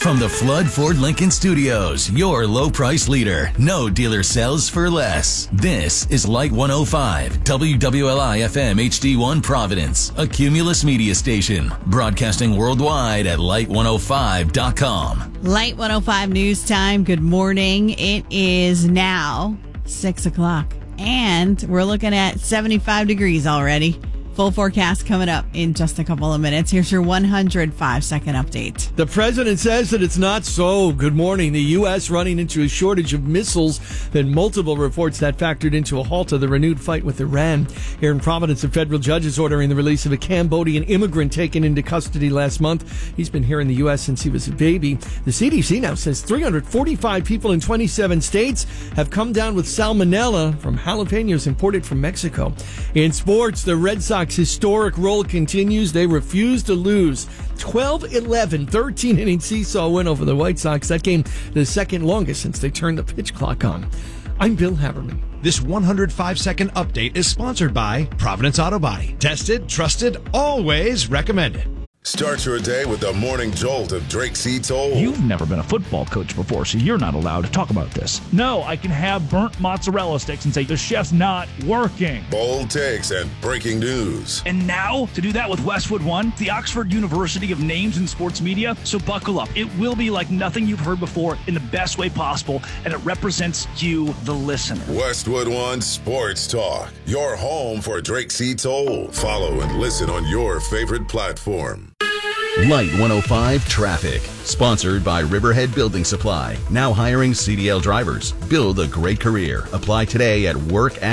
From the Flood Ford Lincoln Studios, your low price leader. No dealer sells for less. This is Light 105, WWLI FM HD1 Providence, a Cumulus media station, broadcasting worldwide at light105.com. Light 105 news time. Good morning. It is now 6 o'clock, and we're looking at 75 degrees already. Full forecast coming up in just a couple of minutes. Here's your 105-second update. The president says that it's not so. Good morning. The U.S. running into a shortage of missiles. Then multiple reports that factored into a halt of the renewed fight with Iran. Here in Providence, a federal judge is ordering the release of a Cambodian immigrant taken into custody last month. He's been here in the U.S. since he was a baby. The CDC now says 345 people in 27 states have come down with salmonella from jalapenos imported from Mexico. In sports, the Red Sox historic roll continues. They refuse to lose. 12-11, 13-inning seesaw win over the White Sox. That game, the second longest since they turned the pitch clock on. I'm Bill Haberman. This 105-second update is sponsored by Providence Auto Body. Tested, trusted, always recommended. Start your day with the morning jolt of Drake C. Toll. You've never been a football coach before, so you're not allowed to talk about this. No, I can have burnt mozzarella sticks and say the chef's not working. Bold takes and breaking news. And now, to do that with Westwood One, the Oxford University of Names in Sports Media. So buckle up. It will be like nothing you've heard before in the best way possible, and it represents you, the listener. Westwood One Sports Talk. Your home for Drake C. Toll. Follow and listen on your favorite platform. Light 105 Traffic, sponsored by Riverhead Building Supply. Now hiring CDL drivers. Build a great career. Apply today at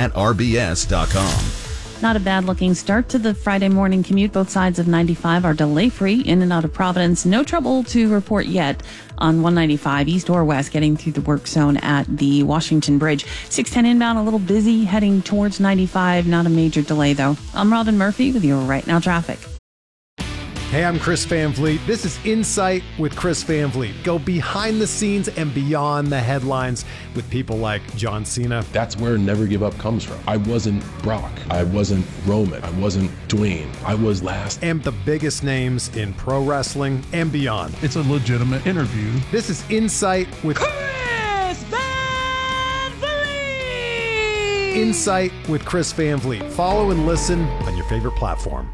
work@rbs.com. Not a bad looking start to the Friday morning commute. Both sides of 95 are delay free in and out of Providence. No trouble to report yet on 195 east or west getting through the work zone at the Washington Bridge. 610 inbound, a little busy heading towards 95. Not a major delay though. I'm Robin Murphy with your Right Now Traffic. Hey, I'm Chris Van Vliet. This is Insight with Chris Van Vliet. Go behind the scenes and beyond the headlines with people like John Cena. That's where Never Give Up comes from. I wasn't Brock. I wasn't Roman. I wasn't Dwayne. I was last. And the biggest names in pro wrestling and beyond. It's a legitimate interview. This is Insight with Chris Van Vliet! Insight with Chris Van Vliet. Follow and listen on your favorite platform.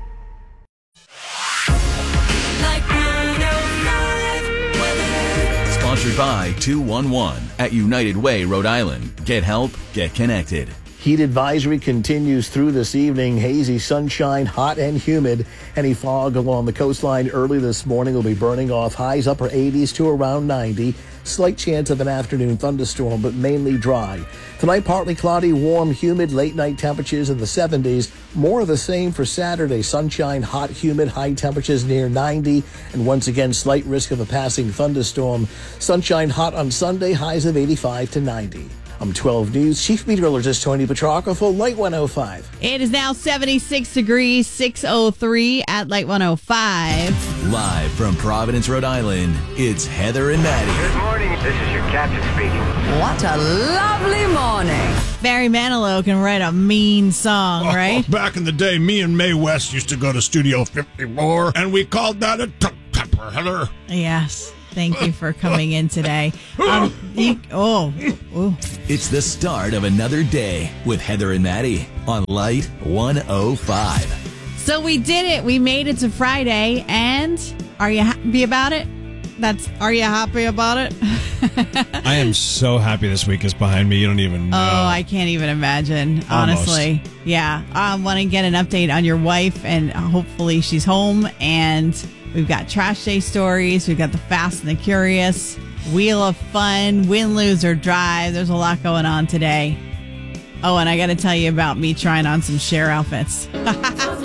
Sponsored by 211 at United Way, Rhode Island. Get help, get connected. Heat advisory continues through this evening. Hazy sunshine, hot and humid. Any fog along the coastline early this morning will be burning off. Highs upper 80s to around 90. Slight chance of an afternoon thunderstorm, but mainly dry. Tonight, partly cloudy, warm, humid, late night temperatures in the 70s. More of the same for Saturday. Sunshine, hot, humid, high temperatures near 90. And once again, slight risk of a passing thunderstorm. Sunshine, hot on Sunday, highs of 85 to 90. I'm 12 News Chief Meteorologist Tony Petrarca for Light 105. It is now 76 degrees, 6:03 at Light 105. Live from Providence, Rhode Island, it's Heather and Maddie. Good morning. This is your captain speaking. What a lovely morning. Barry Manilow can write a mean song, right? Back in the day, me and Mae West used to go to Studio 54, and we called that a tupper, Heather. Yes. Thank you for coming in today. It's the start of another day with Heather and Maddie on Light 105. So we did it. We made it to Friday. And are you happy about it? Are you happy about it? I am so happy this week is behind me. You don't even know. Oh, I can't even imagine, honestly. Almost. Yeah. I want to get an update on your wife, and hopefully she's home. And we've got Trash Day stories. We've got the Fast and the Curious, Wheel of Fun, Win, Lose, or Drive. There's a lot going on today. Oh, and I got to tell you about me trying on some Cher outfits.